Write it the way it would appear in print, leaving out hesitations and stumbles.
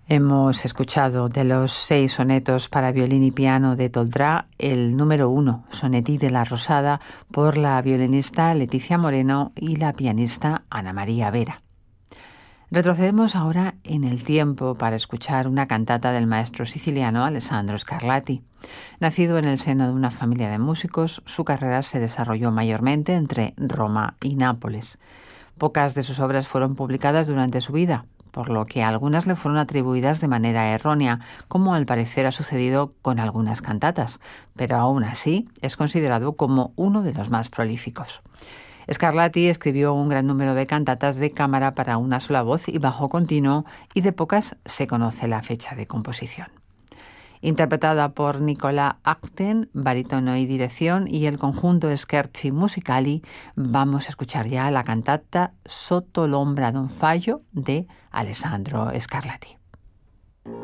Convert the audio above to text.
Hemos escuchado de los 6 sonetos para violín y piano de Toldrá, el número 1, Sonetí de la Rosada, por la violinista Leticia Moreno y la pianista Ana María Vera. Retrocedemos ahora en el tiempo para escuchar una cantata del maestro siciliano Alessandro Scarlatti. Nacido en el seno de una familia de músicos, su carrera se desarrolló mayormente entre Roma y Nápoles. Pocas de sus obras fueron publicadas durante su vida, por lo que algunas le fueron atribuidas de manera errónea, como al parecer ha sucedido con algunas cantatas, pero aún así es considerado como uno de los más prolíficos. Scarlatti escribió un gran número de cantatas de cámara para una sola voz y bajo continuo, y de pocas se conoce la fecha de composición. Interpretada por Nicola Acten, barítono y dirección, y el conjunto Scherzi Musicali, vamos a escuchar ya la cantata Sotto l'ombra d'un faggio de Alessandro Scarlatti.